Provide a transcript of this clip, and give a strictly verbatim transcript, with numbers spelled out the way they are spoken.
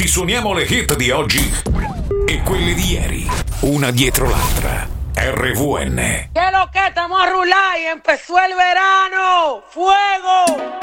Risuoniamo le hit di oggi e quelle di ieri, una dietro l'altra. R V N. ¿Qué lo que estamos a rular y empezó el verano? ¡Fuego!